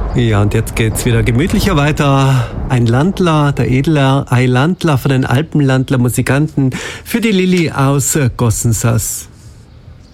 Ja, und jetzt geht's wieder gemütlicher weiter. Ein Landler, der Edler Eilandler von den Alpenlandler Musikanten für die Lilly aus Gossensass.